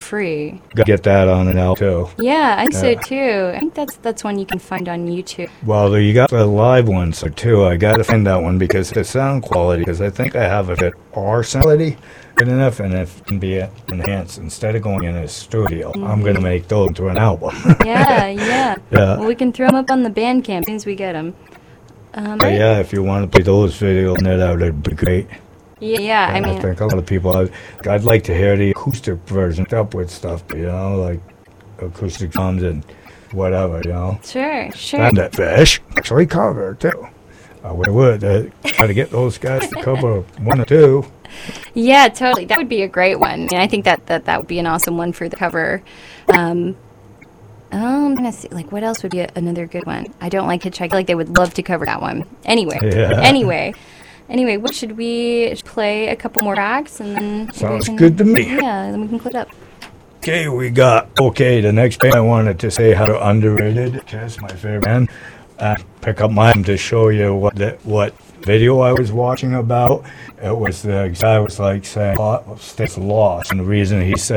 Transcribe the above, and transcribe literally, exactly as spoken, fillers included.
free. Gotta get that on it now, too. Yeah, I think so, Yeah. too. I think that's that's one you can find on YouTube. Well, you got the live ones, so too. I gotta find that one because the sound quality, because I think I have it at our sound quality good enough, and if it can be enhanced instead of going in a studio, Mm-hmm. I'm gonna make those into an album. Yeah, yeah. Yeah. Well, we can throw them up on the Bandcamp as soon as we get them. Um, But yeah, if you want to play those videos on it out, it'd be great. yeah, yeah, I And I mean, think a lot of people, I'd, I'd like to hear the acoustic version up with stuff, you know, like acoustic drums and whatever, you know. sure, sure. And that Fish actually cover too. I would would uh, try to get those guys to cover one or two. Yeah, totally. That would be a great one. And I think that, that that would be an awesome one for the cover. Um, I'm gonna see, like, what else would be a, another good one? I don't like Hitchhiker. I feel like they would love to cover that one. Anyway, Yeah. anyway, anyway. What should we play a couple more tracks and then maybe we Sounds can- good to me. Yeah, then we can close up. Okay, we got, okay, the next band I wanted to say how underrated, Kiss, my favorite band. Uh, pick up mine to show you what the, what video I was watching about. It was the guy was like saying, oh, Sticks lost, and the reason he said